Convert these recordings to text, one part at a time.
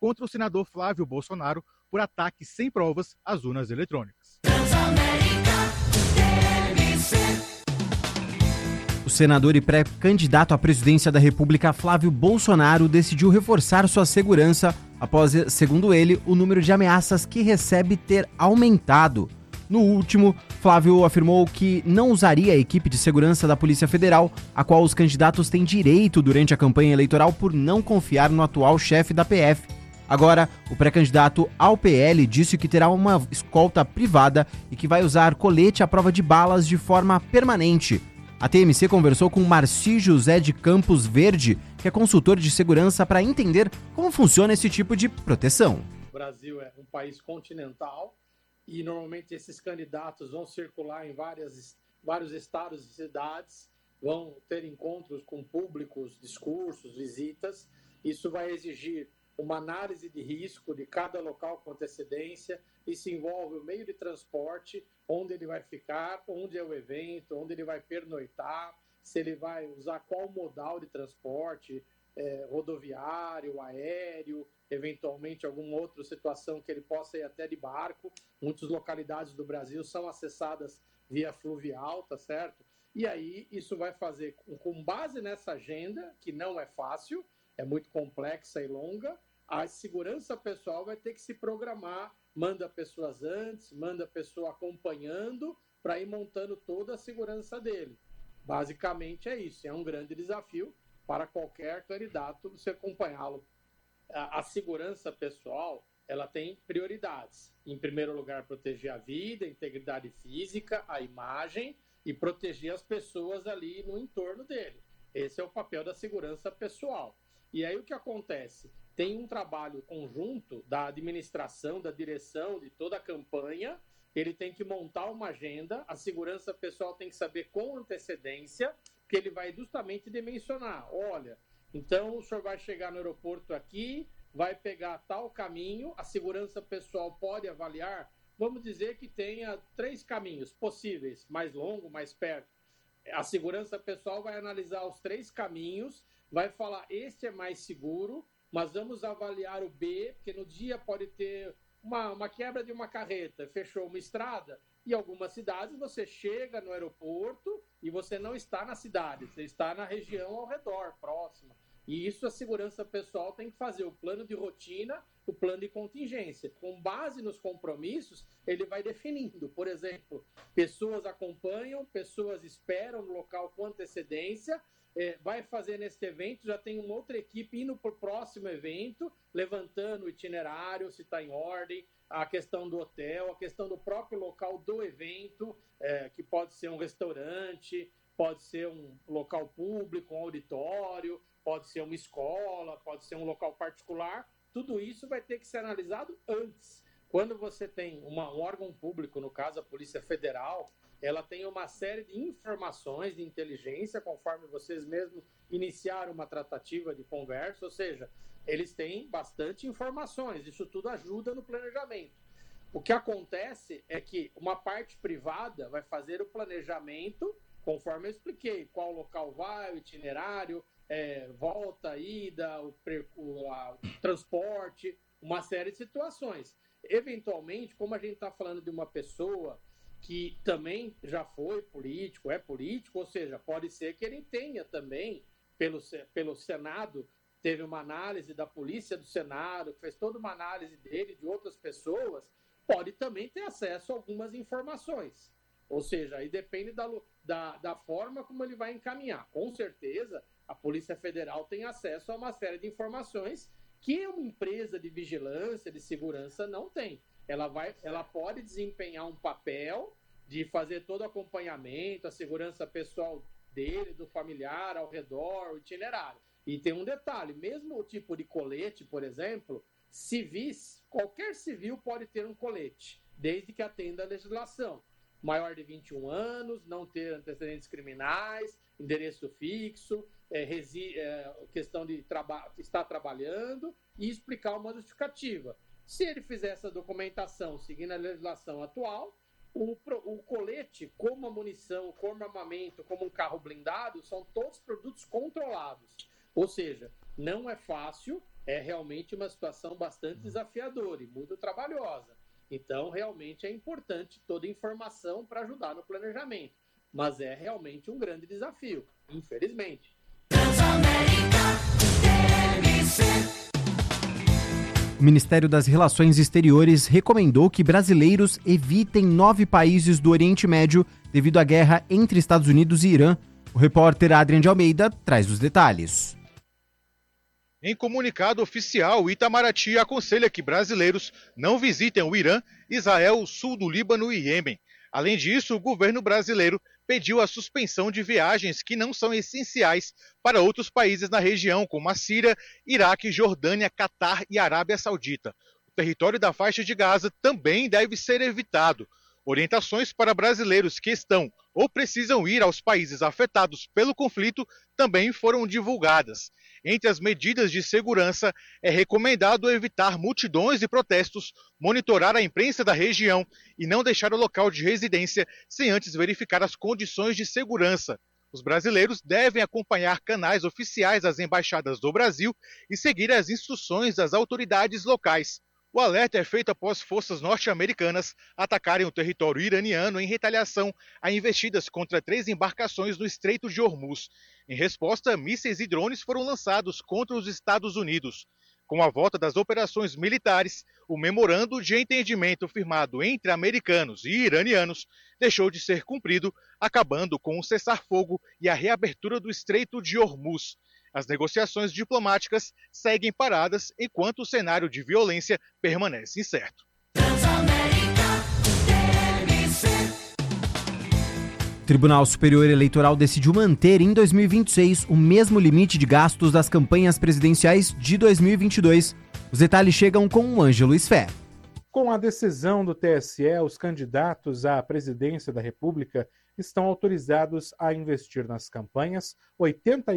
contra o senador Flávio Bolsonaro por ataque sem provas às urnas eletrônicas. O senador e pré-candidato à presidência da República, Flávio Bolsonaro, decidiu reforçar sua segurança após, segundo ele, o número de ameaças que recebe ter aumentado. No último, Flávio afirmou que não usaria a equipe de segurança da Polícia Federal, a qual os candidatos têm direito durante a campanha eleitoral por não confiar no atual chefe da PF. Agora, o pré-candidato ao PL disse que terá uma escolta privada e que vai usar colete à prova de balas de forma permanente. A TMC conversou com Marci José de Campos Verde, que é consultor de segurança, para entender como funciona esse tipo de proteção. O Brasil é um país continental e normalmente esses candidatos vão circular em vários estados e cidades, vão ter encontros com públicos, discursos, visitas. Isso vai exigir uma análise de risco de cada local com antecedência. Isso envolve o meio de transporte, onde ele vai ficar, onde é o evento, onde ele vai pernoitar, se ele vai usar qual modal de transporte, rodoviário, aéreo, eventualmente alguma outra situação que ele possa ir até de barco. Muitas localidades do Brasil são acessadas via fluvial, tá certo? E aí isso vai fazer, com base nessa agenda, que não é fácil, é muito complexa e longa, a segurança pessoal vai ter que se programar, manda pessoas antes, manda a pessoa acompanhando para ir montando toda a segurança dele. Basicamente é isso, é um grande desafio para qualquer candidato você acompanhá-lo. A segurança pessoal, ela tem prioridades. Em primeiro lugar, proteger a vida, a integridade física, a imagem e proteger as pessoas ali no entorno dele. Esse é o papel da segurança pessoal. E aí o que acontece? Tem um trabalho conjunto da administração, da direção, de toda a campanha. Ele tem que montar uma agenda, a segurança pessoal tem que saber com antecedência, que ele vai justamente dimensionar. Olha, então o senhor vai chegar no aeroporto aqui, vai pegar tal caminho, a segurança pessoal pode avaliar, vamos dizer que tenha 3 caminhos possíveis, mais longo, mais perto. A segurança pessoal vai analisar os 3 caminhos, vai falar, este é mais seguro, mas vamos avaliar o B, porque no dia pode ter uma quebra de uma carreta, fechou uma estrada, e algumas cidades você chega no aeroporto e você não está na cidade, você está na região ao redor, próxima. E isso a segurança pessoal tem que fazer o plano de rotina, o plano de contingência. Com base nos compromissos, ele vai definindo. Por exemplo, pessoas acompanham, pessoas esperam no local com antecedência, vai fazer neste evento, já tem uma outra equipe indo para o próximo evento, levantando o itinerário, se está em ordem, a questão do hotel, a questão do próprio local do evento, que pode ser um restaurante, pode ser um local público, um auditório, pode ser uma escola, pode ser um local particular. Tudo isso vai ter que ser analisado antes. Quando você tem um órgão público, no caso a Polícia Federal, ela tem uma série de informações de inteligência, conforme vocês mesmos iniciaram uma tratativa de conversa, ou seja, eles têm bastante informações, isso tudo ajuda no planejamento. O que acontece é que uma parte privada vai fazer o planejamento, conforme eu expliquei, qual local vai, o itinerário, volta, ida, o transporte, uma série de situações. Eventualmente, como a gente está falando de uma pessoa que também já foi político, é político, ou seja, pode ser que ele tenha também, pelo Senado, teve uma análise da Polícia do Senado, fez toda uma análise dele, de outras pessoas, pode também ter acesso a algumas informações. Ou seja, aí depende da forma como ele vai encaminhar. Com certeza, a Polícia Federal tem acesso a uma série de informações que uma empresa de vigilância, de segurança, não tem. Ela pode desempenhar um papel de fazer todo o acompanhamento, a segurança pessoal dele, do familiar, ao redor, o itinerário. E tem um detalhe, mesmo o tipo de colete, por exemplo, civis, qualquer civil pode ter um colete, desde que atenda à legislação. Maior de 21 anos, não ter antecedentes criminais, endereço fixo, questão de estar trabalhando e explicar uma justificativa. Se ele fizer essa documentação seguindo a legislação atual, o colete, como a munição, como armamento, como um carro blindado, são todos produtos controlados. Ou seja, não é fácil, é realmente uma situação bastante desafiadora e muito trabalhosa. Então, realmente é importante toda informação para ajudar no planejamento. Mas é realmente um grande desafio, infelizmente. O Ministério das Relações Exteriores recomendou que brasileiros evitem 9 países do Oriente Médio devido à guerra entre Estados Unidos e Irã. O repórter Adrian de Almeida traz os detalhes. Em comunicado oficial, o Itamaraty aconselha que brasileiros não visitem o Irã, Israel, o sul do Líbano e Iêmen. Além disso, o governo brasileiro pediu a suspensão de viagens que não são essenciais para outros países na região, como a Síria, Iraque, Jordânia, Catar e Arábia Saudita. O território da faixa de Gaza também deve ser evitado. Orientações para brasileiros que estão ou precisam ir aos países afetados pelo conflito também foram divulgadas. Entre as medidas de segurança, é recomendado evitar multidões e protestos, monitorar a imprensa da região e não deixar o local de residência sem antes verificar as condições de segurança. Os brasileiros devem acompanhar canais oficiais das embaixadas do Brasil e seguir as instruções das autoridades locais. O alerta é feito após forças norte-americanas atacarem o território iraniano em retaliação a investidas contra 3 embarcações no Estreito de Hormuz. Em resposta, mísseis e drones foram lançados contra os Estados Unidos. Com a volta das operações militares, o memorando de entendimento firmado entre americanos e iranianos deixou de ser cumprido, acabando com o cessar-fogo e a reabertura do Estreito de Hormuz. As negociações diplomáticas seguem paradas enquanto o cenário de violência permanece incerto. O Tribunal Superior Eleitoral decidiu manter em 2026 o mesmo limite de gastos das campanhas presidenciais de 2022. Os detalhes chegam com o Ângelo Isfé. Com a decisão do TSE, os candidatos à presidência da República estão autorizados a investir nas campanhas R$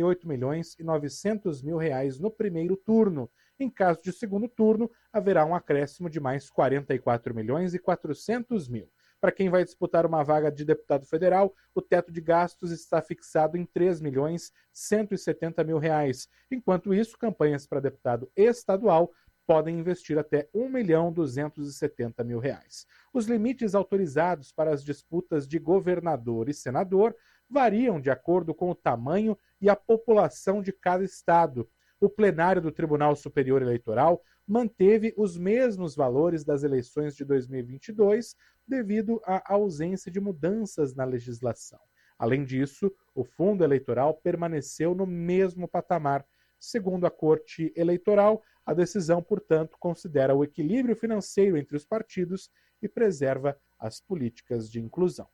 88.900.000 no primeiro turno. Em caso de segundo turno, haverá um acréscimo de mais R$ 44.400.000. Para quem vai disputar uma vaga de deputado federal, o teto de gastos está fixado em R$ 3.170.000. Enquanto isso, campanhas para deputado estadual podem investir até R$ 1.270.000. Os limites autorizados para as disputas de governador e senador variam de acordo com o tamanho e a população de cada estado. O plenário do Tribunal Superior Eleitoral manteve os mesmos valores das eleições de 2022 devido à ausência de mudanças na legislação. Além disso, o fundo eleitoral permaneceu no mesmo patamar. Segundo a Corte Eleitoral, a decisão, portanto, considera o equilíbrio financeiro entre os partidos e preserva as políticas de inclusão.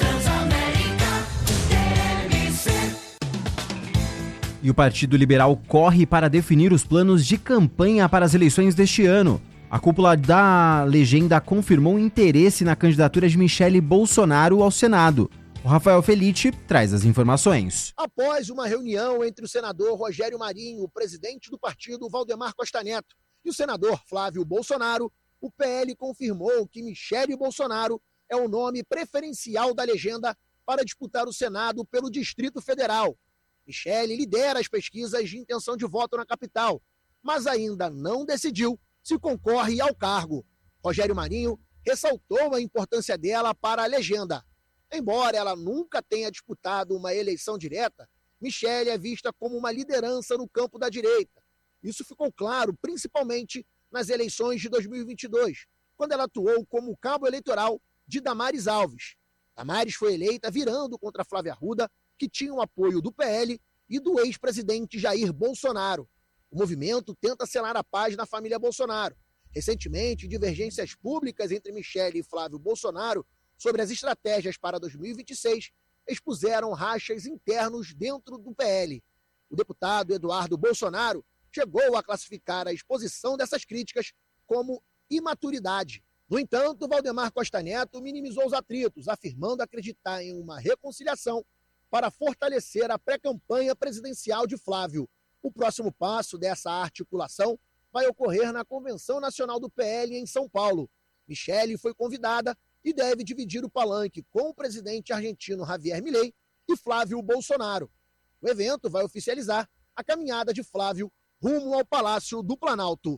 E o Partido Liberal corre para definir os planos de campanha para as eleições deste ano. A cúpula da legenda confirmou interesse na candidatura de Michele Bolsonaro ao Senado. O Rafael Felice traz as informações. Após uma reunião entre o senador Rogério Marinho, o presidente do partido Valdemar Costa Neto, e o senador Flávio Bolsonaro, o PL confirmou que Michele Bolsonaro é o nome preferencial da legenda para disputar o Senado pelo Distrito Federal. Michele lidera as pesquisas de intenção de voto na capital, mas ainda não decidiu se concorre ao cargo. Rogério Marinho ressaltou a importância dela para a legenda. Embora ela nunca tenha disputado uma eleição direta, Michele é vista como uma liderança no campo da direita. Isso ficou claro principalmente nas eleições de 2022, quando ela atuou como cabo eleitoral de Damares Alves. Damares foi eleita virando contra Flávia Arruda, que tinha o apoio do PL e do ex-presidente Jair Bolsonaro. O movimento tenta selar a paz na família Bolsonaro. Recentemente, divergências públicas entre Michele e Flávio Bolsonaro sobre as estratégias para 2026 expuseram rachas internos dentro do PL. O deputado Eduardo Bolsonaro chegou a classificar a exposição dessas críticas como imaturidade. No entanto, Valdemar Costa Neto minimizou os atritos, afirmando acreditar em uma reconciliação para fortalecer a pré-campanha presidencial de Flávio. O próximo passo dessa articulação vai ocorrer na Convenção Nacional do PL em São Paulo. Michele foi convidada e deve dividir o palanque com o presidente argentino Javier Milei e Flávio Bolsonaro. O evento vai oficializar a caminhada de Flávio rumo ao Palácio do Planalto.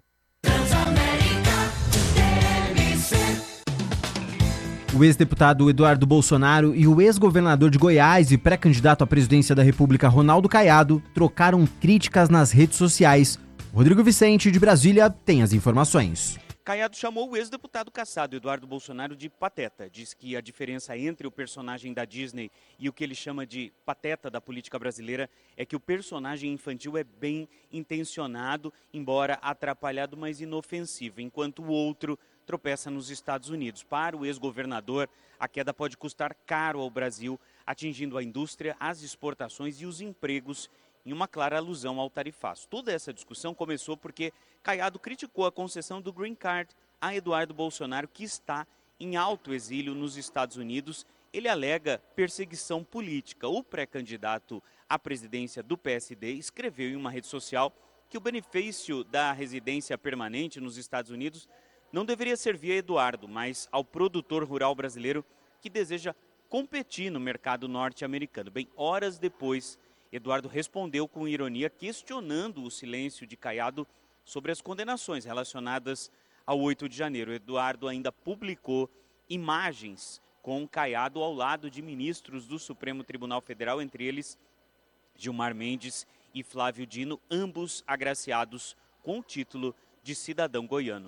O ex-deputado Eduardo Bolsonaro e o ex-governador de Goiás e pré-candidato à presidência da República, Ronaldo Caiado, trocaram críticas nas redes sociais. Rodrigo Vicente, de Brasília, tem as informações. Caiado chamou o ex-deputado cassado Eduardo Bolsonaro de pateta. Diz que a diferença entre o personagem da Disney e o que ele chama de pateta da política brasileira é que o personagem infantil é bem intencionado, embora atrapalhado, mas inofensivo, enquanto o outro tropeça nos Estados Unidos. Para o ex-governador, a queda pode custar caro ao Brasil, atingindo a indústria, as exportações e os empregos, em uma clara alusão ao tarifaço. Toda essa discussão começou porque Caiado criticou a concessão do Green Card a Eduardo Bolsonaro, que está em alto exílio nos Estados Unidos. Ele alega perseguição política. O pré-candidato à presidência do PSD escreveu em uma rede social que o benefício da residência permanente nos Estados Unidos não deveria servir a Eduardo, mas ao produtor rural brasileiro que deseja competir no mercado norte-americano. Bem, horas depois, Eduardo respondeu com ironia, questionando o silêncio de Caiado sobre as condenações relacionadas ao 8 de janeiro. Eduardo ainda publicou imagens com Caiado ao lado de ministros do Supremo Tribunal Federal, entre eles Gilmar Mendes e Flávio Dino, ambos agraciados com o título de cidadão goiano.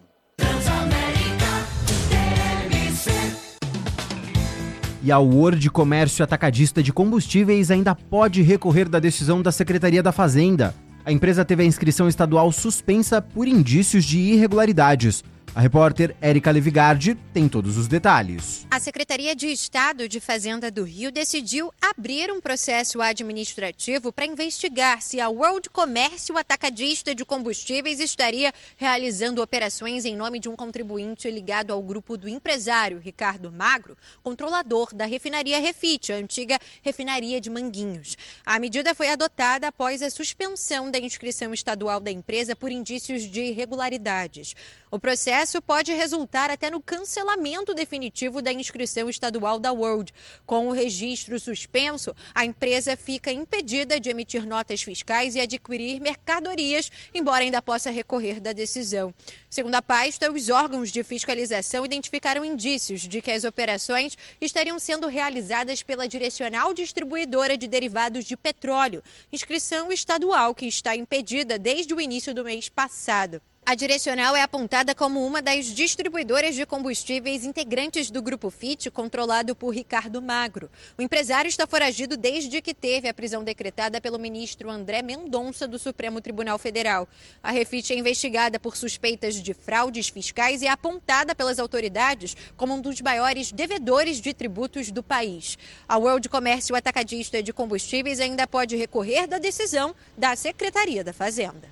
E a World Comércio Atacadista de Combustíveis ainda pode recorrer da decisão da Secretaria da Fazenda. A empresa teve a inscrição estadual suspensa por indícios de irregularidades. A repórter Érica Levigardi tem todos os detalhes. A Secretaria de Estado de Fazenda do Rio decidiu abrir um processo administrativo para investigar se a World Comércio Atacadista de Combustíveis estaria realizando operações em nome de um contribuinte ligado ao grupo do empresário Ricardo Magro, controlador da refinaria Refit, a antiga refinaria de Manguinhos. A medida foi adotada após a suspensão da inscrição estadual da empresa por indícios de irregularidades. O processo pode resultar até no cancelamento definitivo da inscrição estadual da World. Com o registro suspenso, a empresa fica impedida de emitir notas fiscais e adquirir mercadorias, embora ainda possa recorrer da decisão. Segundo a pasta, os órgãos de fiscalização identificaram indícios de que as operações estariam sendo realizadas pela Direcional Distribuidora de Derivados de Petróleo, inscrição estadual que está impedida desde o início do mês passado. A Direcional é apontada como uma das distribuidoras de combustíveis integrantes do Grupo Fit, controlado por Ricardo Magro. O empresário está foragido desde que teve a prisão decretada pelo ministro André Mendonça do Supremo Tribunal Federal. A Refit é investigada por suspeitas de fraudes fiscais e é apontada pelas autoridades como um dos maiores devedores de tributos do país. A World Comércio Atacadista de Combustíveis ainda pode recorrer da decisão da Secretaria da Fazenda.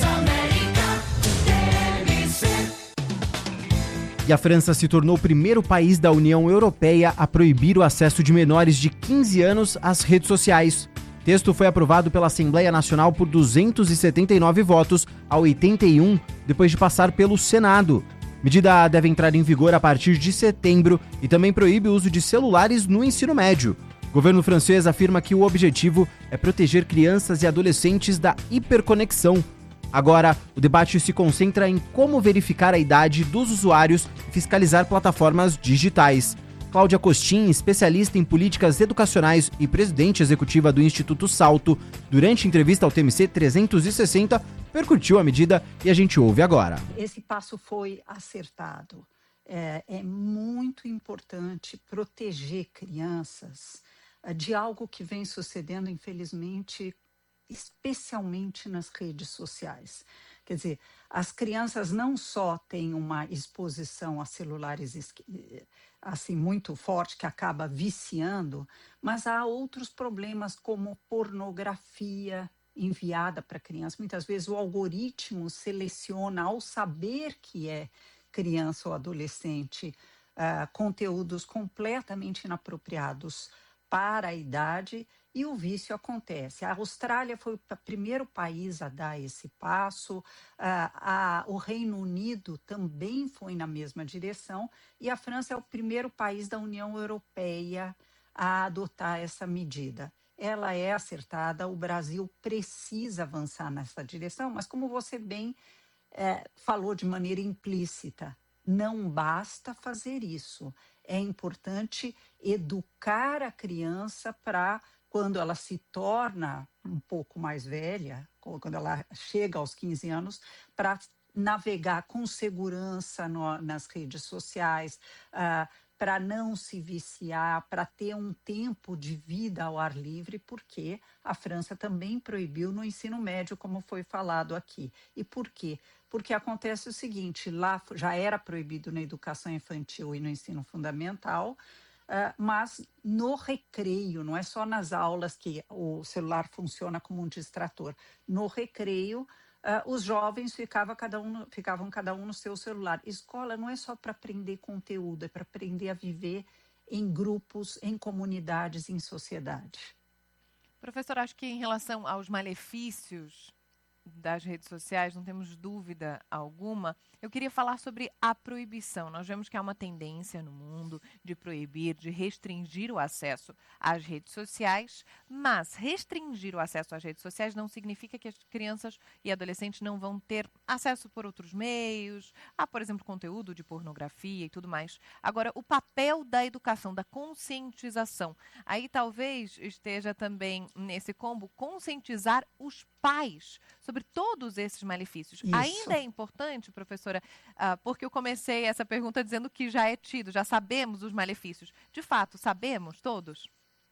E a França se tornou o primeiro país da União Europeia a proibir o acesso de menores de 15 anos às redes sociais. O texto foi aprovado pela Assembleia Nacional por 279 votos a 81, depois de passar pelo Senado. A medida deve entrar em vigor a partir de setembro e também proíbe o uso de celulares no ensino médio. O governo francês afirma que o objetivo é proteger crianças e adolescentes da hiperconexão. Agora, o debate se concentra em como verificar a idade dos usuários e fiscalizar plataformas digitais. Cláudia Costin, especialista em políticas educacionais e presidente executiva do Instituto Salto, durante entrevista ao TMC 360, percutiu a medida e a gente ouve agora. Esse passo foi acertado. É muito importante proteger crianças de algo que vem sucedendo, infelizmente, especialmente nas redes sociais. Quer dizer, as crianças não só têm uma exposição a celulares assim muito forte que acaba viciando, mas há outros problemas como pornografia enviada para criança. Muitas vezes o algoritmo seleciona, ao saber que é criança ou adolescente, conteúdos completamente inapropriados para a idade, e o vício acontece. A Austrália foi o primeiro país a dar esse passo, o Reino Unido também foi na mesma direção, e a França é o primeiro país da União Europeia a adotar essa medida. ela é acertada, o Brasil precisa avançar nessa direção, mas como você bem falou de maneira implícita, não basta fazer isso. É importante educar a criança para, quando ela se torna um pouco mais velha, quando ela chega aos 15 anos, para navegar com segurança nas redes sociais, para não se viciar, para ter um tempo de vida ao ar livre, porque a França também proibiu no ensino médio, como foi falado aqui. E por quê? Porque acontece o seguinte, lá já era proibido na educação infantil e no ensino fundamental, mas no recreio, não é só nas aulas que o celular funciona como um distrator. No recreio, os jovens ficavam cada um no seu celular. Escola não é só para aprender conteúdo, é para aprender a viver em grupos, em comunidades, em sociedade. Professor, acho que em relação aos malefícios das redes sociais, não temos dúvida alguma. Eu queria falar sobre a proibição. Nós vemos que há uma tendência no mundo de proibir, de restringir o acesso às redes sociais, mas restringir o acesso às redes sociais não significa que as crianças e adolescentes não vão ter acesso por outros meios, a, por exemplo, conteúdo de pornografia e tudo mais. Agora, o papel da educação, da conscientização, aí talvez esteja também nesse combo conscientizar os pais sobre todos esses malefícios. Isso. Ainda é importante, professora, porque eu comecei essa pergunta dizendo que já é tido, já sabemos os malefícios. De fato, sabemos todos?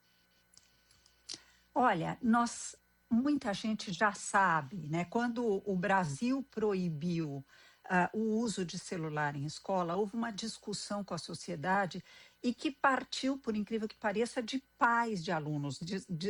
Olha, muita gente já sabe, né? Quando o Brasil proibiu o uso de celular em escola, houve uma discussão com a sociedade e que partiu, por incrível que pareça, de pais de alunos,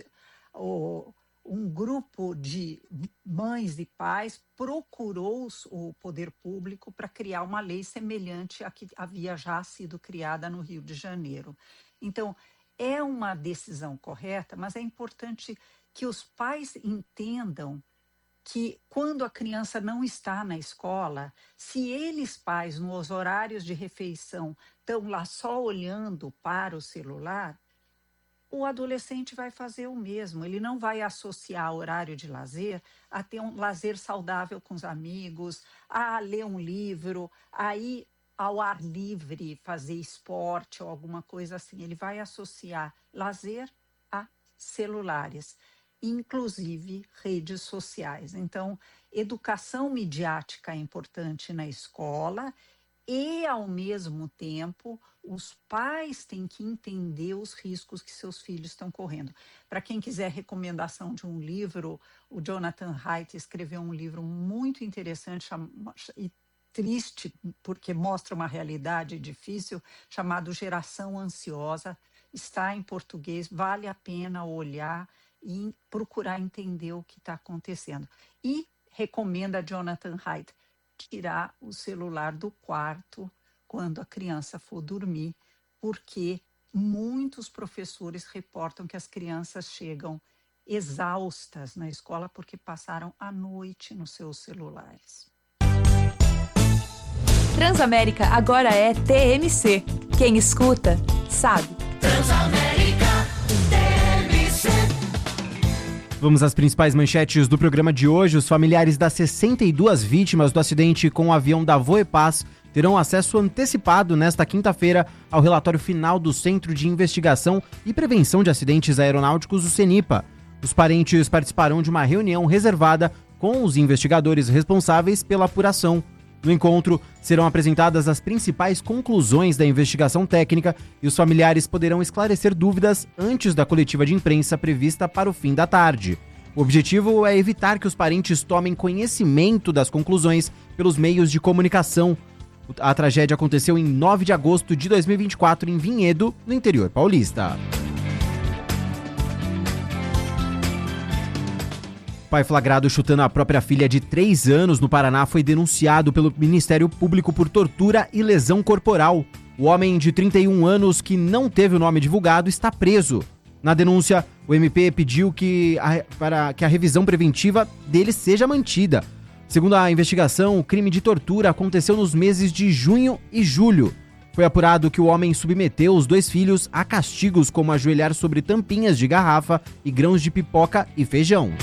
um grupo de mães e pais procurou o poder público para criar uma lei semelhante à que havia já sido criada no Rio de Janeiro. Então, é uma decisão correta, mas é importante que os pais entendam que quando a criança não está na escola, se eles, pais, nos horários de refeição, estão lá só olhando para o celular, o adolescente vai fazer o mesmo. Ele não vai associar horário de lazer a ter um lazer saudável com os amigos, a ler um livro, a ir ao ar livre, fazer esporte ou alguma coisa assim. Ele vai associar lazer a celulares, inclusive redes sociais. Então, educação midiática é importante na escola e, ao mesmo tempo, os pais têm que entender os riscos que seus filhos estão correndo. Para quem quiser recomendação de um livro, o Jonathan Haidt escreveu um livro muito interessante e triste, porque mostra uma realidade difícil, chamado Geração Ansiosa. Está em português, vale a pena olhar e procurar entender o que está acontecendo. E recomenda a Jonathan Haidt tirar o celular do quarto quando a criança for dormir, porque muitos professores reportam que as crianças chegam exaustas na escola porque passaram a noite nos seus celulares. Transamérica agora é TMC. Quem escuta, sabe. Transamérica TMC. Vamos às principais manchetes do programa de hoje. Os familiares das 62 vítimas do acidente com o avião da Voepaz terão acesso antecipado nesta quinta-feira ao relatório final do Centro de Investigação e Prevenção de Acidentes Aeronáuticos, o CENIPA. Os parentes participarão de uma reunião reservada com os investigadores responsáveis pela apuração. No encontro, serão apresentadas as principais conclusões da investigação técnica e os familiares poderão esclarecer dúvidas antes da coletiva de imprensa prevista para o fim da tarde. O objetivo é evitar que os parentes tomem conhecimento das conclusões pelos meios de comunicação. A tragédia aconteceu em 9 de agosto de 2024 em Vinhedo, no interior paulista. Pai flagrado chutando a própria filha de 3 anos no Paraná foi denunciado pelo Ministério Público por tortura e lesão corporal. O homem de 31 anos, que não teve o nome divulgado, está preso. Na denúncia, o MP pediu para que a revisão preventiva dele seja mantida. Segundo a investigação, o crime de tortura aconteceu nos meses de junho e julho. Foi apurado que o homem submeteu os 2 filhos a castigos como ajoelhar sobre tampinhas de garrafa e grãos de pipoca e feijão.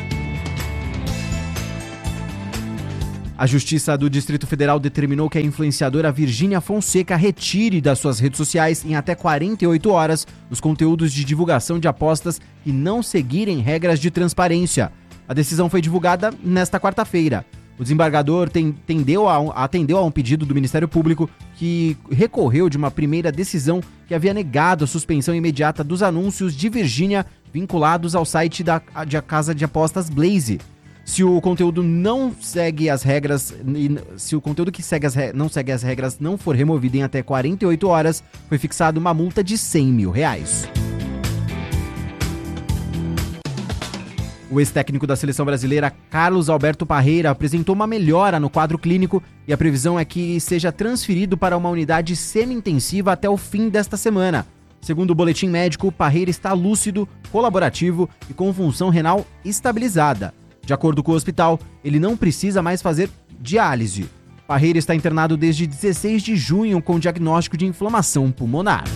A Justiça do Distrito Federal determinou que a influenciadora Virgínia Fonseca retire das suas redes sociais em até 48 horas os conteúdos de divulgação de apostas que não seguirem regras de transparência. A decisão foi divulgada nesta quarta-feira. O desembargador atendeu a um pedido do Ministério Público, que recorreu de uma primeira decisão que havia negado a suspensão imediata dos anúncios de Virgínia vinculados ao site da casa de apostas Blaze. Se o conteúdo não segue as regras, se o conteúdo que não segue as regras não for removido em até 48 horas, foi fixada uma multa de R$100 mil. O ex-técnico da seleção brasileira, Carlos Alberto Parreira, apresentou uma melhora no quadro clínico e a previsão é que seja transferido para uma unidade semi-intensiva até o fim desta semana. Segundo o boletim médico, Parreira está lúcido, colaborativo e com função renal estabilizada. De acordo com o hospital, ele não precisa mais fazer diálise. Parreira está internado desde 16 de junho com diagnóstico de inflamação pulmonar.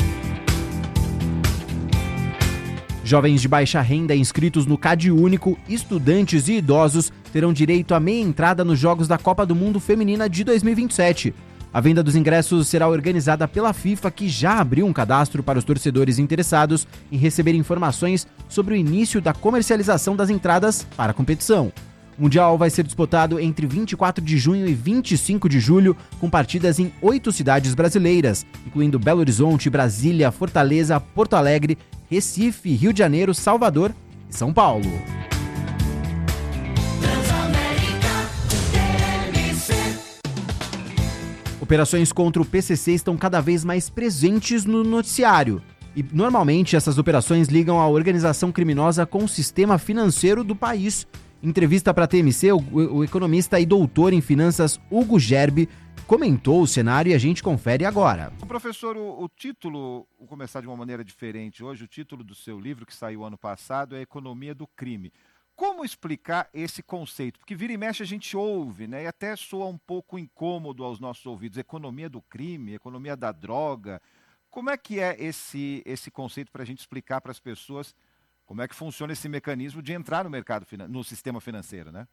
Jovens de baixa renda inscritos no CadÚnico, estudantes e idosos terão direito à meia entrada nos Jogos da Copa do Mundo Feminina de 2027. A venda dos ingressos será organizada pela FIFA, que já abriu um cadastro para os torcedores interessados em receber informações sobre o início da comercialização das entradas para a competição. O Mundial vai ser disputado entre 24 de junho e 25 de julho, com partidas em 8 cidades brasileiras, incluindo Belo Horizonte, Brasília, Fortaleza, Porto Alegre, Recife, Rio de Janeiro, Salvador e São Paulo. Operações contra o PCC estão cada vez mais presentes no noticiário. E, normalmente, essas operações ligam a organização criminosa com o sistema financeiro do país. Em entrevista para a TMC, o economista e doutor em finanças Hugo Gerbi comentou o cenário e a gente confere agora. Professor, o título, vou começar de uma maneira diferente hoje, o título do seu livro, que saiu ano passado, é Economia do Crime. Como explicar esse conceito? Porque vira e mexe a gente ouve, né? E até soa um pouco incômodo aos nossos ouvidos. Economia do crime, economia da droga. Como é que é esse conceito para a gente explicar para as pessoas como é que funciona esse mecanismo de entrar no mercado, no sistema financeiro, né?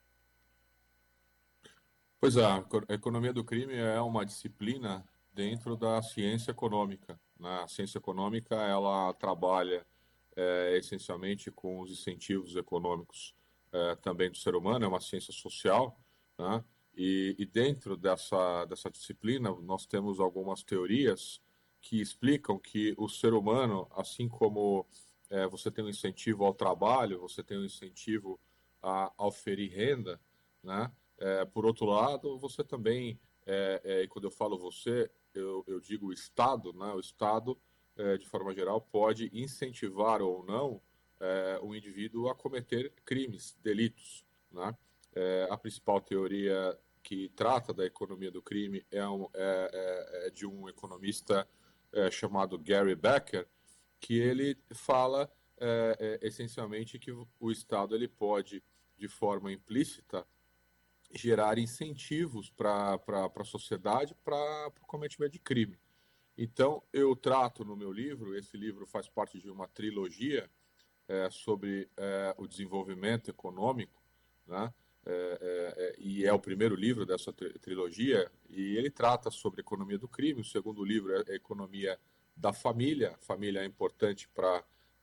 Pois é, a economia do crime é uma disciplina dentro da ciência econômica, né? A ciência econômica, ela trabalha essencialmente com os incentivos econômicos também do ser humano, é uma ciência social, né? E dentro dessa disciplina nós temos algumas teorias que explicam que o ser humano, assim como você tem um incentivo ao trabalho, você tem um incentivo a oferir renda, né? Por outro lado, você também, e quando eu falo você, eu digo o Estado, né? O Estado, de forma geral, pode incentivar ou não o indivíduo a cometer crimes, delitos, né? A principal teoria que trata da economia do crime é de um economista chamado Gary Becker, que ele fala essencialmente que o Estado ele pode, de forma implícita, gerar incentivos para a sociedade para o cometimento de crime. Então, eu trato no meu livro, esse livro faz parte de uma trilogia sobre o desenvolvimento econômico, né? E é o primeiro livro dessa trilogia, e ele trata sobre a economia do crime. O segundo livro é a economia da família. A família é importante para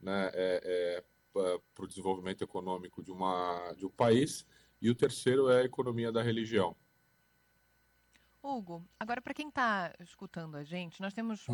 o desenvolvimento econômico de um país. E o terceiro é a economia da religião. Hugo, agora para quem está escutando a gente, nós temos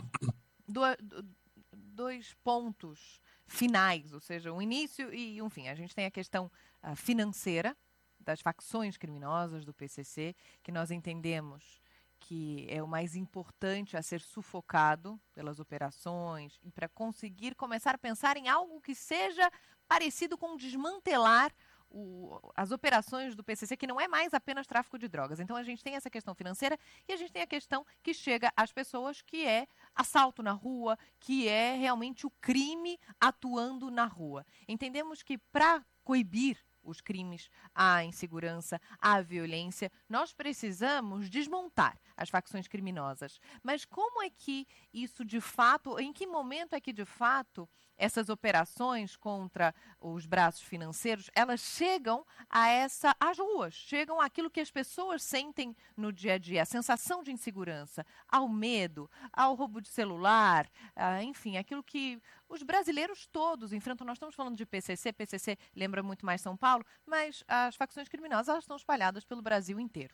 dois pontos finais, ou seja, um início e um fim. A gente tem a questão financeira das facções criminosas do PCC, que nós entendemos que é o mais importante a ser sufocado pelas operações e para conseguir começar a pensar em algo que seja parecido com desmantelar as operações do PCC, que não é mais apenas tráfico de drogas. Então a gente tem essa questão financeira e a gente tem a questão que chega às pessoas, que é assalto na rua, que é realmente o crime atuando na rua. Entendemos que para coibir os crimes, a insegurança, a violência. Nós precisamos desmontar as facções criminosas. Mas como é que isso de fato, em que momento é que de fato essas operações contra os braços financeiros, elas chegam às ruas, chegam àquilo que as pessoas sentem no dia a dia, a sensação de insegurança, ao medo, ao roubo de celular, enfim, aquilo que os brasileiros todos enfrentam. Nós estamos falando de PCC lembra muito mais São Paulo, mas as facções criminosas elas estão espalhadas pelo Brasil inteiro.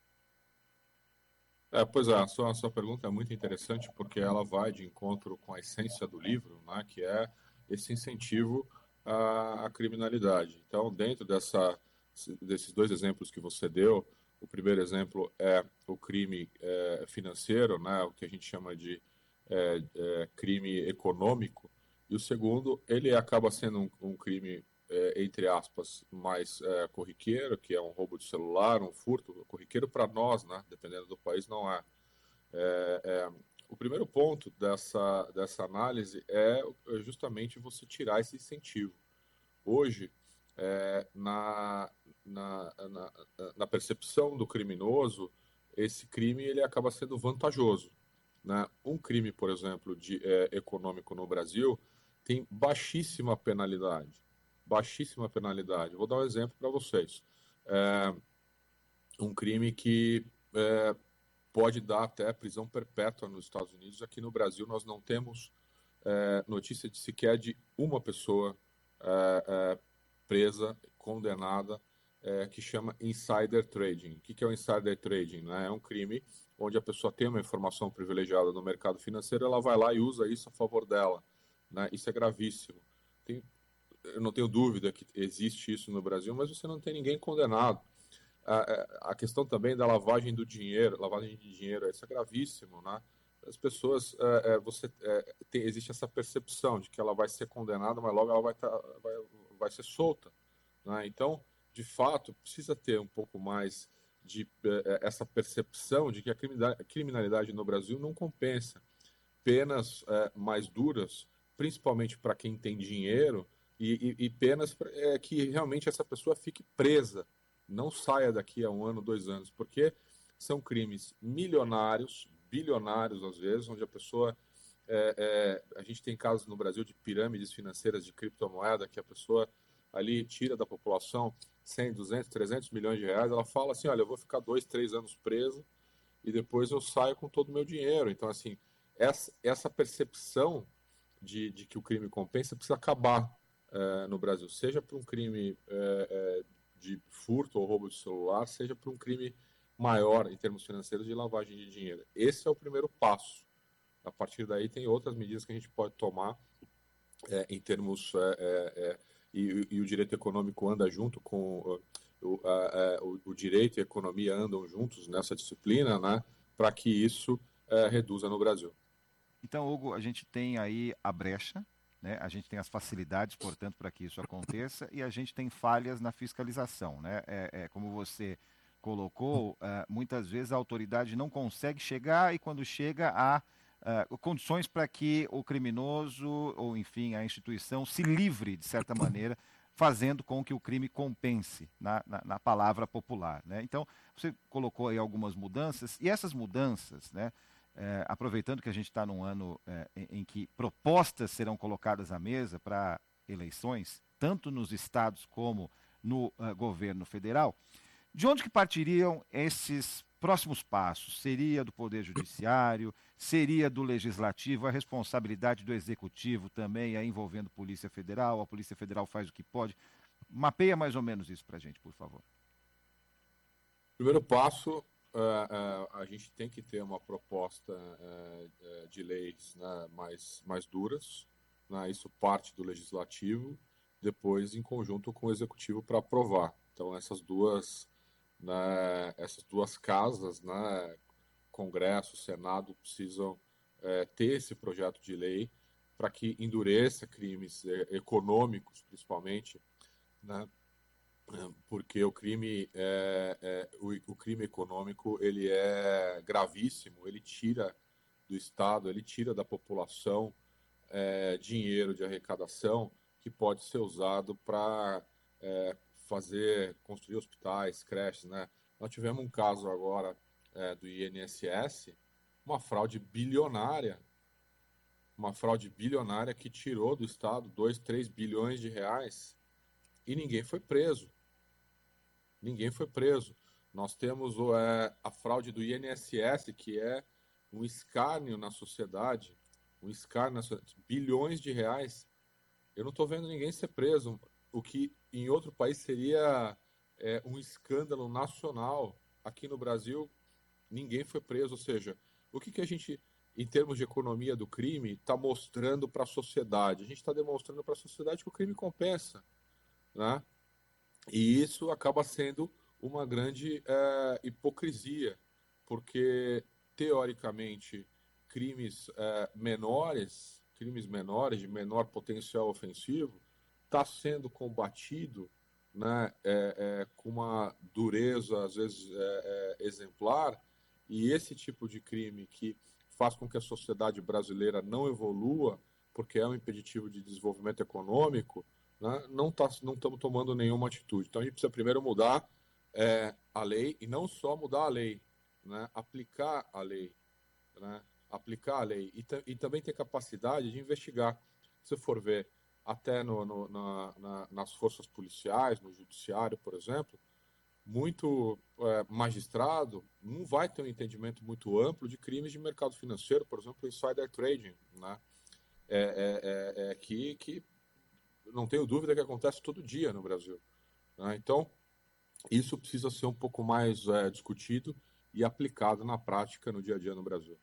Pois é, a sua pergunta é muito interessante porque ela vai de encontro com a essência do livro, né, que é esse incentivo à criminalidade. Então, dentro desses dois exemplos que você deu, o primeiro exemplo é o crime financeiro, né, o que a gente chama de crime econômico, e o segundo, ele acaba sendo um crime, entre aspas, mais corriqueiro, que é um roubo de celular, um furto, corriqueiro para nós, né, dependendo do país, não é. O primeiro ponto dessa análise é justamente você tirar esse incentivo. Hoje, na percepção do criminoso, esse crime ele acaba sendo vantajoso, né? Um crime, por exemplo, econômico no Brasil tem baixíssima penalidade. Baixíssima penalidade. Vou dar um exemplo para vocês. Um crime que pode dar até prisão perpétua nos Estados Unidos. Aqui no Brasil nós não temos notícia de sequer de uma pessoa presa, condenada, que chama insider trading. O que é o insider trading? Né? É um crime onde a pessoa tem uma informação privilegiada no mercado financeiro, ela vai lá e usa isso a favor dela. Né? Isso é gravíssimo. Eu não tenho dúvida que existe isso no Brasil, mas você não tem ninguém condenado. A questão também da lavagem de dinheiro, isso é gravíssimo, né? As pessoas, existe essa percepção de que ela vai ser condenada, mas logo ela vai ser solta, né? Então, de fato, precisa ter um pouco mais de essa percepção de que a criminalidade no Brasil não compensa. Penas mais duras, principalmente para quem tem dinheiro, e penas que realmente essa pessoa fique presa, não saia daqui a 1 ano, 2 anos, porque são crimes milionários, bilionários às vezes, onde a pessoa... a gente tem casos no Brasil de pirâmides financeiras de criptomoeda, que a pessoa ali tira da população 100, 200, 300 milhões de reais, ela fala assim, olha, eu vou ficar 2, 3 anos preso e depois eu saio com todo o meu dinheiro. Então, assim, essa percepção de que o crime compensa precisa acabar no Brasil, seja por um crime de furto ou roubo de celular, seja por um crime maior em termos financeiros de lavagem de dinheiro. Esse é o primeiro passo. A partir daí tem outras medidas que a gente pode tomar em termos... E o direito econômico anda junto com... O direito e a economia andam juntos nessa disciplina, né, para que isso reduza no Brasil. Então, Hugo, a gente tem aí a brecha, né? A gente tem as facilidades, portanto, para que isso aconteça, e a gente tem falhas na fiscalização, né? Como você colocou, muitas vezes a autoridade não consegue chegar e quando chega há condições para que o criminoso, ou enfim, a instituição se livre, de certa maneira, fazendo com que o crime compense na palavra popular, né? Então, você colocou aí algumas mudanças, e essas mudanças, né, aproveitando que a gente está num ano em que propostas serão colocadas à mesa para eleições, tanto nos estados como no governo federal, de onde que partiriam esses próximos passos? Seria do Poder Judiciário? Seria do Legislativo? A responsabilidade do Executivo também é envolvendo Polícia Federal? A Polícia Federal faz o que pode? Mapeia mais ou menos isso para a gente, por favor. Primeiro passo, a gente tem que ter uma proposta de leis, né, mais duras, né? Isso parte do Legislativo, depois em conjunto com o Executivo para aprovar. Então essas duas casas, né, Congresso, Senado, precisam ter esse projeto de lei para que endureça crimes econômicos, principalmente, né? Porque o crime econômico ele é gravíssimo, ele tira do Estado, ele tira da população dinheiro de arrecadação que pode ser usado para construir hospitais, creches, né? Nós tivemos um caso agora do INSS, uma fraude bilionária que tirou do Estado 2, 3 bilhões de reais e ninguém foi preso. Nós temos a fraude do INSS, que é um escárnio na sociedade, bilhões de reais. Eu não estou vendo ninguém ser preso, o que em outro país seria um escândalo nacional. Aqui no Brasil, ninguém foi preso. Ou seja, o que a gente, em termos de economia do crime, está mostrando para a sociedade? A gente está demonstrando para a sociedade que o crime compensa, né? E isso acaba sendo uma grande hipocrisia, porque, teoricamente, crimes menores, de menor potencial ofensivo, está sendo combatido, né, com uma dureza, às vezes, exemplar, e esse tipo de crime que faz com que a sociedade brasileira não evolua, porque é um impeditivo de desenvolvimento econômico, né, não estamos tomando nenhuma atitude. Então, a gente precisa primeiro mudar a lei, e não só mudar a lei, né, aplicar a lei, né, e também ter capacidade de investigar. Se for ver, até nas forças policiais, no judiciário, por exemplo, muito magistrado não vai ter um entendimento muito amplo de crimes de mercado financeiro, por exemplo, insider trading, né? Que não tenho dúvida que acontece todo dia no Brasil, né? Então, isso precisa ser um pouco mais discutido e aplicado na prática no dia a dia no Brasil.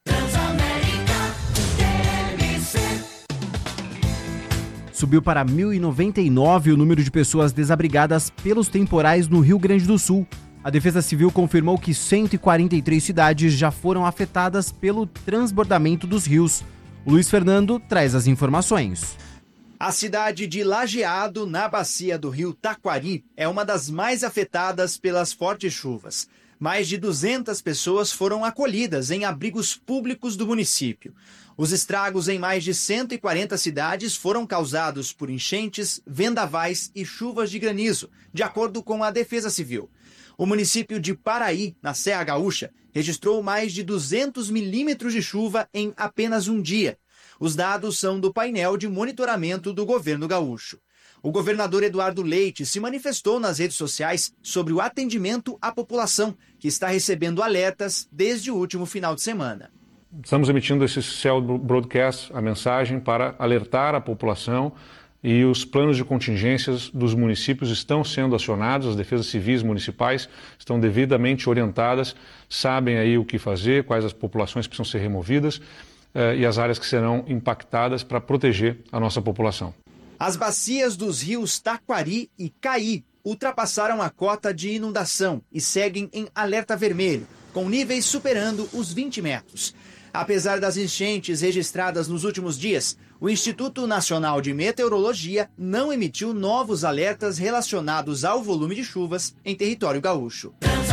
Subiu para 1.099 o número de pessoas desabrigadas pelos temporais no Rio Grande do Sul. A Defesa Civil confirmou que 143 cidades já foram afetadas pelo transbordamento dos rios. O Luiz Fernando traz as informações. A cidade de Lajeado, na bacia do rio Taquari, é uma das mais afetadas pelas fortes chuvas. Mais de 200 pessoas foram acolhidas em abrigos públicos do município. Os estragos em mais de 140 cidades foram causados por enchentes, vendavais e chuvas de granizo, de acordo com a Defesa Civil. O município de Paraí, na Serra Gaúcha, registrou mais de 200 milímetros de chuva em apenas um dia. Os dados são do painel de monitoramento do governo gaúcho. O governador Eduardo Leite se manifestou nas redes sociais sobre o atendimento à população, que está recebendo alertas desde o último final de semana. Estamos emitindo esse Cell Broadcast, a mensagem para alertar a população, e os planos de contingências dos municípios estão sendo acionados, as defesas civis municipais estão devidamente orientadas, sabem aí o que fazer, quais as populações precisam ser removidas e as áreas que serão impactadas para proteger a nossa população. As bacias dos rios Taquari e Caí ultrapassaram a cota de inundação e seguem em alerta vermelho, com níveis superando os 20 metros. Apesar das enchentes registradas nos últimos dias, o Instituto Nacional de Meteorologia não emitiu novos alertas relacionados ao volume de chuvas em território gaúcho.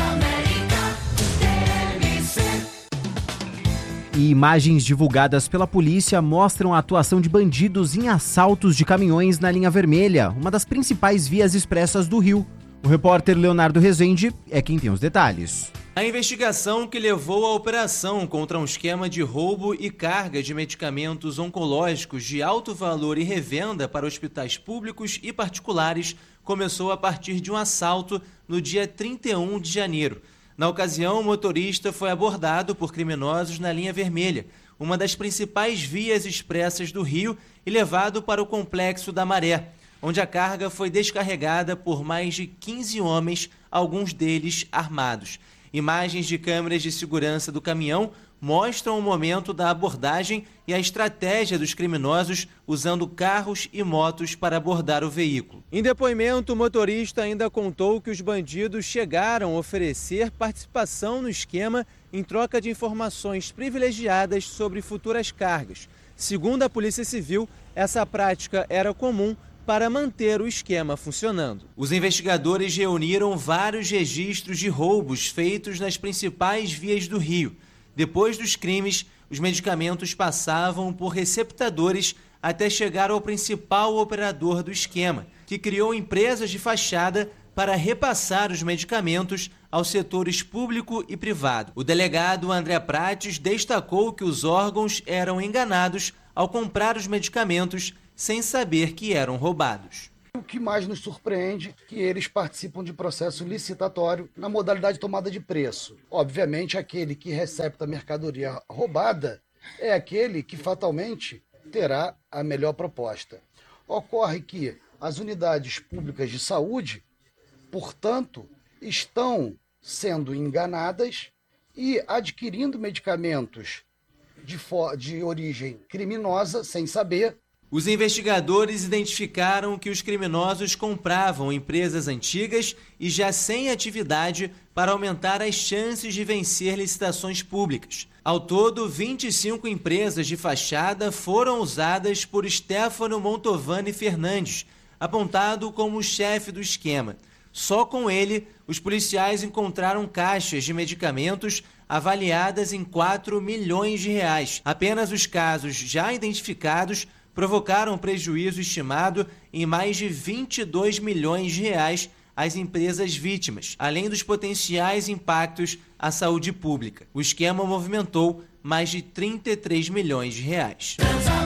E imagens divulgadas pela polícia mostram a atuação de bandidos em assaltos de caminhões na linha vermelha, uma das principais vias expressas do Rio. O repórter Leonardo Rezende é quem tem os detalhes. A investigação que levou à operação contra um esquema de roubo e carga de medicamentos oncológicos de alto valor e revenda para hospitais públicos e particulares começou a partir de um assalto no dia 31 de janeiro. Na ocasião, o motorista foi abordado por criminosos na linha vermelha, uma das principais vias expressas do Rio, e levado para o Complexo da Maré, onde a carga foi descarregada por mais de 15 homens, alguns deles armados. Imagens de câmeras de segurança do caminhão mostram o momento da abordagem e a estratégia dos criminosos usando carros e motos para abordar o veículo. Em depoimento, o motorista ainda contou que os bandidos chegaram a oferecer participação no esquema em troca de informações privilegiadas sobre futuras cargas. Segundo a Polícia Civil, essa prática era comum para manter o esquema funcionando. Os investigadores reuniram vários registros de roubos feitos nas principais vias do Rio. Depois dos crimes, os medicamentos passavam por receptadores até chegar ao principal operador do esquema, que criou empresas de fachada para repassar os medicamentos aos setores público e privado. O delegado André Prates destacou que os órgãos eram enganados ao comprar os medicamentos sem saber que eram roubados. O que mais nos surpreende é que eles participam de processo licitatório na modalidade de tomada de preço. Obviamente, aquele que recebe a mercadoria roubada é aquele que fatalmente terá a melhor proposta. Ocorre que as unidades públicas de saúde, portanto, estão sendo enganadas e adquirindo medicamentos de origem criminosa sem saber. Os investigadores identificaram que os criminosos compravam empresas antigas e já sem atividade para aumentar as chances de vencer licitações públicas. Ao todo, 25 empresas de fachada foram usadas por Stefano Montovani Fernandes, apontado como o chefe do esquema. Só com ele, os policiais encontraram caixas de medicamentos avaliadas em 4 milhões de reais. Apenas os casos já identificados provocaram prejuízo estimado em mais de 22 milhões de reais às empresas vítimas, além dos potenciais impactos à saúde pública. O esquema movimentou mais de 33 milhões de reais.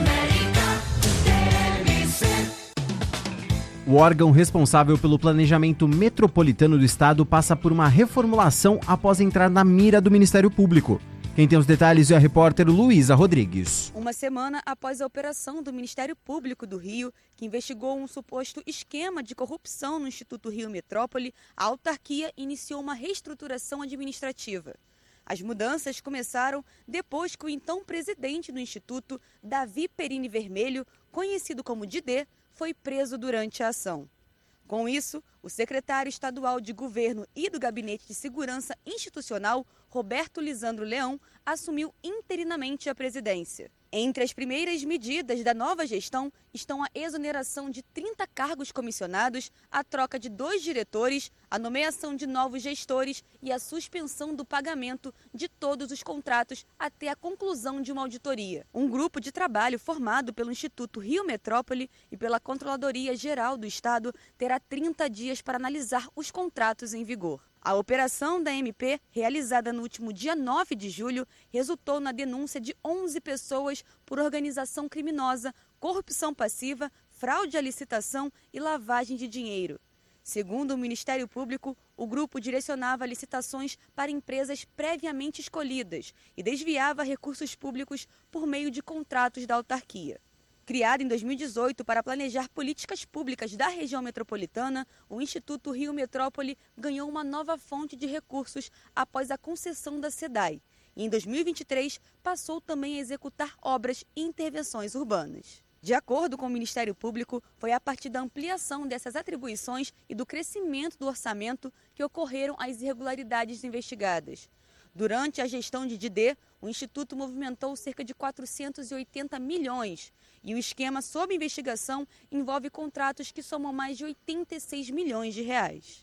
O órgão responsável pelo planejamento metropolitano do estado passa por uma reformulação após entrar na mira do Ministério Público. Quem tem os detalhes é a repórter Luísa Rodrigues. Uma semana após a operação do Ministério Público do Rio, que investigou um suposto esquema de corrupção no Instituto Rio Metrópole, a autarquia iniciou uma reestruturação administrativa. As mudanças começaram depois que o então presidente do Instituto, Davi Perini Vermelho, conhecido como Didê, foi preso durante a ação. Com isso, o secretário estadual de Governo e do Gabinete de Segurança Institucional, Roberto Lisandro Leão, assumiu interinamente a presidência. Entre as primeiras medidas da nova gestão estão a exoneração de 30 cargos comissionados, a troca de 2 diretores, a nomeação de novos gestores e a suspensão do pagamento de todos os contratos até a conclusão de uma auditoria. Um grupo de trabalho formado pelo Instituto Rio Metrópole e pela Controladoria Geral do Estado terá 30 dias para analisar os contratos em vigor. A operação da MP, realizada no último dia 9 de julho, resultou na denúncia de 11 pessoas por organização criminosa, corrupção passiva, fraude à licitação e lavagem de dinheiro. Segundo o Ministério Público, o grupo direcionava licitações para empresas previamente escolhidas e desviava recursos públicos por meio de contratos da autarquia. Criado em 2018 para planejar políticas públicas da região metropolitana, o Instituto Rio Metrópole ganhou uma nova fonte de recursos após a concessão da SEDAI. E em 2023, passou também a executar obras e intervenções urbanas. De acordo com o Ministério Público, foi a partir da ampliação dessas atribuições e do crescimento do orçamento que ocorreram as irregularidades investigadas. Durante a gestão de Didê, o Instituto movimentou cerca de 480 milhões. E o esquema sob investigação envolve contratos que somam mais de 86 milhões de reais.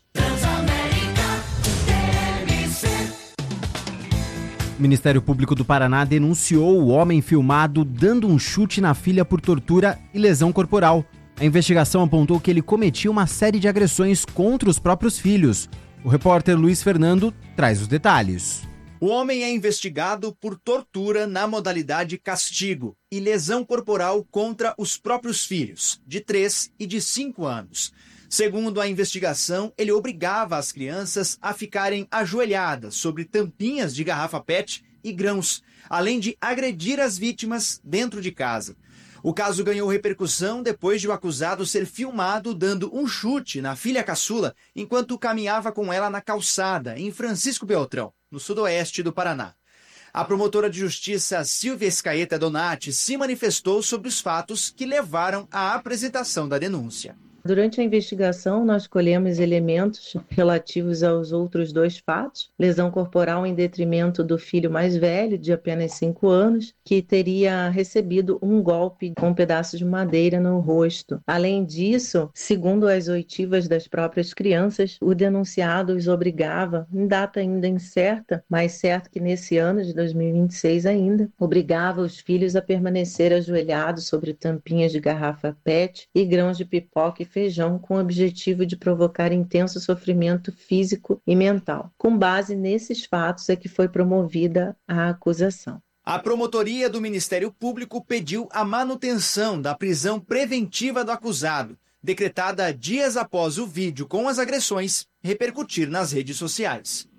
O Ministério Público do Paraná denunciou o homem filmado dando um chute na filha por tortura e lesão corporal. A investigação apontou que ele cometia uma série de agressões contra os próprios filhos. O repórter Luiz Fernando traz os detalhes. O homem é investigado por tortura na modalidade castigo e lesão corporal contra os próprios filhos, de 3 e de 5 anos. Segundo a investigação, ele obrigava as crianças a ficarem ajoelhadas sobre tampinhas de garrafa PET e grãos, além de agredir as vítimas dentro de casa. O caso ganhou repercussão depois de o acusado ser filmado dando um chute na filha caçula enquanto caminhava com ela na calçada, em Francisco Beltrão, no sudoeste do Paraná. A promotora de justiça Silvia Scaeta Donati se manifestou sobre os fatos que levaram à apresentação da denúncia. Durante a investigação, nós colhemos elementos relativos aos outros 2 fatos: lesão corporal em detrimento do filho mais velho, de apenas 5 anos, que teria recebido um golpe com um pedaço de madeira no rosto. Além disso, segundo as oitivas das próprias crianças, o denunciado os obrigava, em data ainda incerta, mas certo que nesse ano de 2026 ainda, obrigava os filhos a permanecer ajoelhados sobre tampinhas de garrafa PET e grãos de pipoca e feijão, com o objetivo de provocar intenso sofrimento físico e mental. Com base nesses fatos é que foi promovida a acusação. A promotoria do Ministério Público pediu a manutenção da prisão preventiva do acusado, decretada dias após o vídeo com as agressões repercutir nas redes sociais.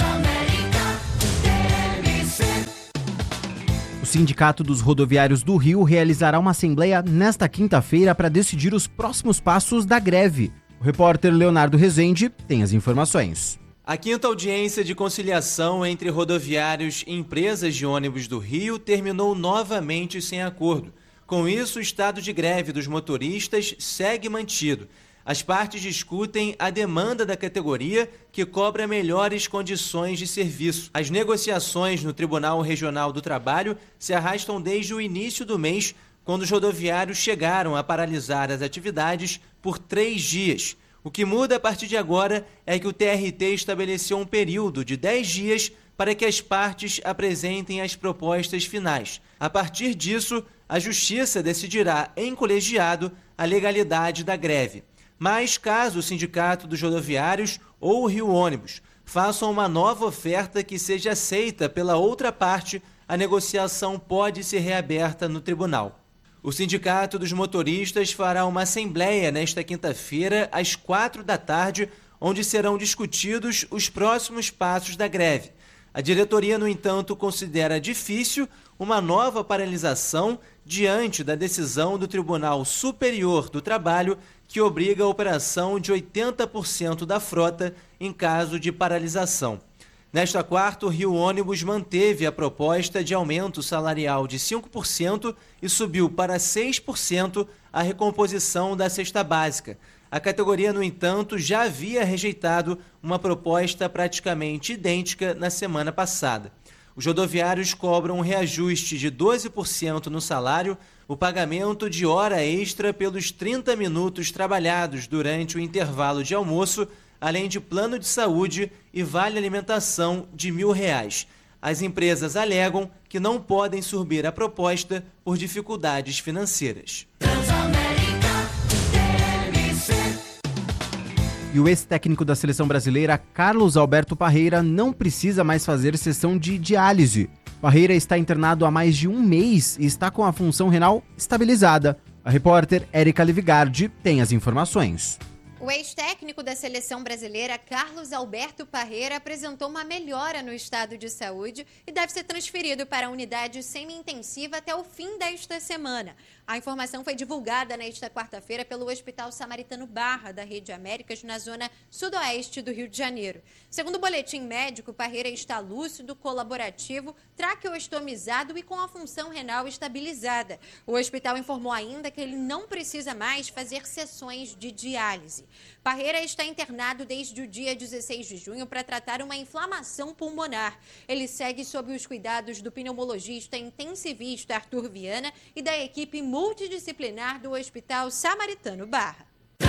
O Sindicato dos Rodoviários do Rio realizará uma assembleia nesta quinta-feira para decidir os próximos passos da greve. O repórter Leonardo Rezende tem as informações. A 5ª audiência de conciliação entre rodoviários e empresas de ônibus do Rio terminou novamente sem acordo. Com isso, o estado de greve dos motoristas segue mantido. As partes discutem a demanda da categoria, que cobra melhores condições de serviço. As negociações no Tribunal Regional do Trabalho se arrastam desde o início do mês, quando os rodoviários chegaram a paralisar as atividades por 3 dias. O que muda a partir de agora é que o TRT estabeleceu um período de 10 dias para que as partes apresentem as propostas finais. A partir disso, a Justiça decidirá em colegiado a legalidade da greve. Mas caso o Sindicato dos Rodoviários ou o Rio Ônibus façam uma nova oferta que seja aceita pela outra parte, a negociação pode ser reaberta no tribunal. O Sindicato dos Motoristas fará uma assembleia nesta quinta-feira, às 16h, onde serão discutidos os próximos passos da greve. A diretoria, no entanto, considera difícil uma nova paralisação diante da decisão do Tribunal Superior do Trabalho, que obriga a operação de 80% da frota em caso de paralisação. Nesta quarta, o Rio Ônibus manteve a proposta de aumento salarial de 5% e subiu para 6% a recomposição da cesta básica. A categoria, no entanto, já havia rejeitado uma proposta praticamente idêntica na semana passada. Os rodoviários cobram um reajuste de 12% no salário, o pagamento de hora extra pelos 30 minutos trabalhados durante o intervalo de almoço, além de plano de saúde e vale alimentação de R$1.000. As empresas alegam que não podem subir a proposta por dificuldades financeiras. E o ex-técnico da seleção brasileira, Carlos Alberto Parreira, não precisa mais fazer sessão de diálise. Parreira está internado há mais de 1 mês e está com a função renal estabilizada. A repórter Érica Livigardi tem as informações. O ex-técnico da seleção brasileira, Carlos Alberto Parreira, apresentou uma melhora no estado de saúde e deve ser transferido para a unidade semi-intensiva até o fim desta semana. A informação foi divulgada nesta quarta-feira pelo Hospital Samaritano Barra, da Rede Américas, na zona sudoeste do Rio de Janeiro. Segundo o boletim médico, Parreira está lúcido, colaborativo, traqueostomizado e com a função renal estabilizada. O hospital informou ainda que ele não precisa mais fazer sessões de diálise. Parreira está internado desde o dia 16 de junho para tratar uma inflamação pulmonar. Ele segue sob os cuidados do pneumologista intensivista Arthur Viana e da equipe multidisciplinar do Hospital Samaritano Barra.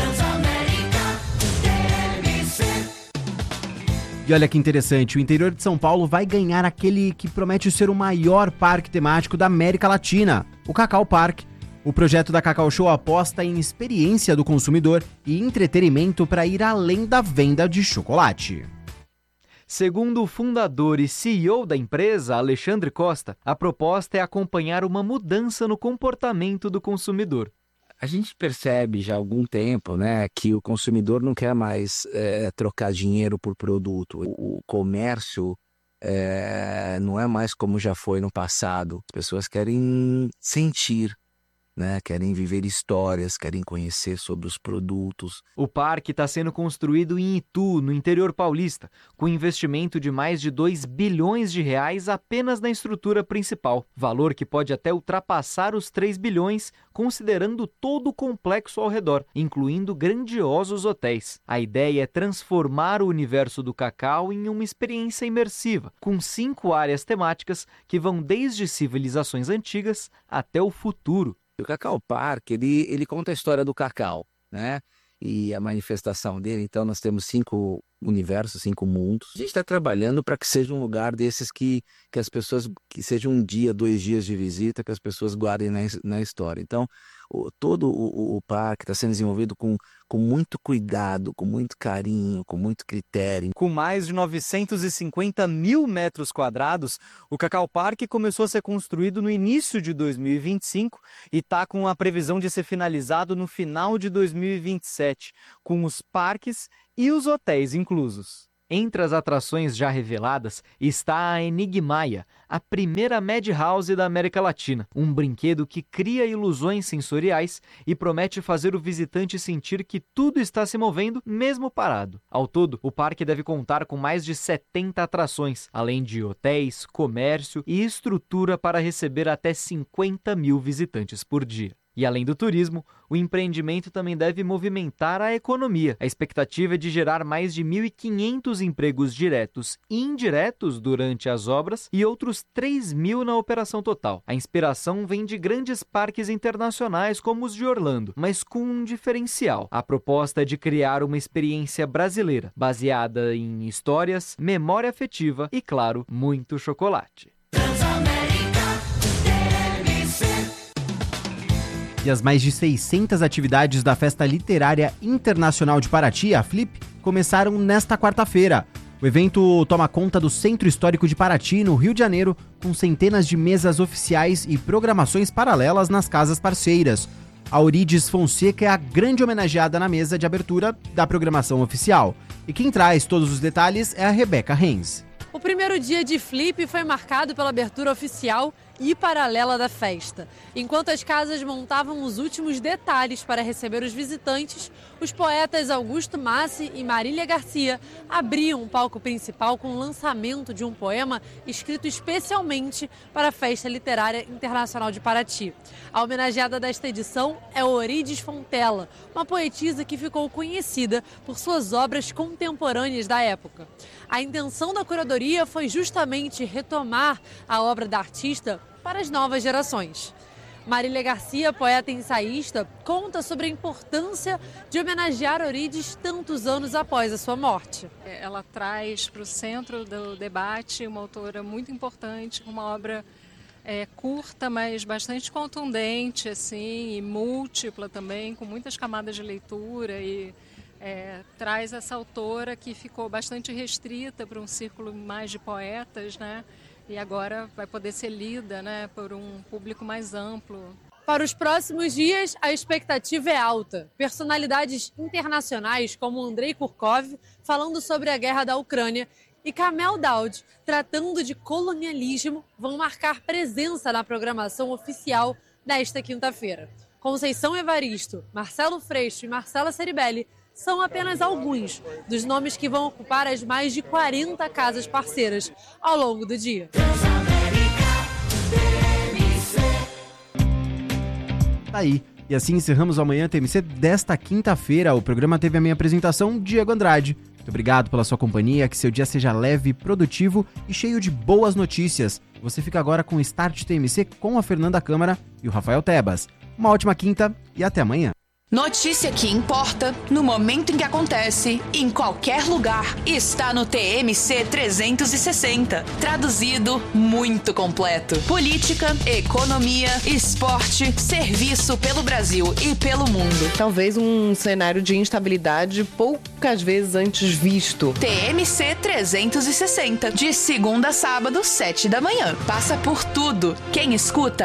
E olha que interessante, o interior de São Paulo vai ganhar aquele que promete ser o maior parque temático da América Latina, o Cacau Park. O projeto da Cacau Show aposta em experiência do consumidor e entretenimento para ir além da venda de chocolate. Segundo o fundador e CEO da empresa, Alexandre Costa, a proposta é acompanhar uma mudança no comportamento do consumidor. A gente percebe já há algum tempo, né, que o consumidor não quer mais trocar dinheiro por produto. O comércio não é mais como já foi no passado. As pessoas querem sentir. né? Querem viver histórias, querem conhecer sobre os produtos. O parque está sendo construído em Itu, no interior paulista, com investimento de mais de 2 bilhões de reais apenas na estrutura principal, valor que pode até ultrapassar os 3 bilhões, considerando todo o complexo ao redor, incluindo grandiosos hotéis. A ideia é transformar o universo do cacau em uma experiência imersiva, com 5 áreas temáticas que vão desde civilizações antigas até o futuro. O Cacau Park, ele conta a história do cacau, né? E a manifestação dele. Então, nós temos 5 universos, 5 mundos. A gente está trabalhando para que seja um lugar desses que as pessoas, que seja 1 dia, 2 dias de visita, que as pessoas guardem na história. Então, todo o parque está sendo desenvolvido com muito cuidado, com muito carinho, com muito critério. Com mais de 950 mil metros quadrados, o Cacau Park começou a ser construído no início de 2025 e está com a previsão de ser finalizado no final de 2027, com os parques e os hotéis inclusos. Entre as atrações já reveladas está a Enigmaia, a primeira Madhouse da América Latina, um brinquedo que cria ilusões sensoriais e promete fazer o visitante sentir que tudo está se movendo mesmo parado. Ao todo, o parque deve contar com mais de 70 atrações, além de hotéis, comércio e estrutura para receber até 50 mil visitantes por dia. E além do turismo, o empreendimento também deve movimentar a economia. A expectativa é de gerar mais de 1.500 empregos diretos e indiretos durante as obras e outros 3.000 na operação total. A inspiração vem de grandes parques internacionais como os de Orlando, mas com um diferencial. A proposta é de criar uma experiência brasileira, baseada em histórias, memória afetiva e, claro, muito chocolate. E as mais de 600 atividades da Festa Literária Internacional de Paraty, a FLIP, começaram nesta quarta-feira. O evento toma conta do Centro Histórico de Paraty, no Rio de Janeiro, com centenas de mesas oficiais e programações paralelas nas casas parceiras. A Euridice Fonseca é a grande homenageada na mesa de abertura da programação oficial. E quem traz todos os detalhes é a Rebeca Renz. O primeiro dia de Flip foi marcado pela abertura oficial e paralela da festa. Enquanto as casas montavam os últimos detalhes para receber os visitantes, os poetas Augusto Massi e Marília Garcia abriam o palco principal com o lançamento de um poema escrito especialmente para a Festa Literária Internacional de Paraty. A homenageada desta edição é Euridice Fontella, uma poetisa que ficou conhecida por suas obras contemporâneas da época. A intenção da curadoria foi justamente retomar a obra da artista para as novas gerações. Marília Garcia, poeta e ensaísta, conta sobre a importância de homenagear Euridice tantos anos após a sua morte. Ela traz para o centro do debate uma autora muito importante, uma obra curta, mas bastante contundente, assim, e múltipla também, com muitas camadas de leitura e traz essa autora que ficou bastante restrita para um círculo mais de poetas, né? E agora vai poder ser lida, né, por um público mais amplo. Para os próximos dias, a expectativa é alta. Personalidades internacionais como Andrei Kurkov falando sobre a guerra da Ucrânia e Kamel Daoud tratando de colonialismo vão marcar presença na programação oficial desta quinta-feira. Conceição Evaristo, Marcelo Freixo e Marcela Ceribelli são apenas alguns dos nomes que vão ocupar as mais de 40 casas parceiras ao longo do dia. Tá aí. E assim encerramos o Amanhã TMC desta quinta-feira. O programa teve a minha apresentação, Diego Andrade. Muito obrigado pela sua companhia, que seu dia seja leve, produtivo e cheio de boas notícias. Você fica agora com o Start TMC com a Fernanda Câmara e o Rafael Tebas. Uma ótima quinta e até amanhã. Notícia que importa, no momento em que acontece, em qualquer lugar, está no TMC 360. Traduzido, muito completo. Política, economia, esporte, serviço pelo Brasil e pelo mundo. Talvez um cenário de instabilidade poucas vezes antes visto. TMC 360, de segunda a sábado, 7 da manhã. Passa por tudo. Quem escuta,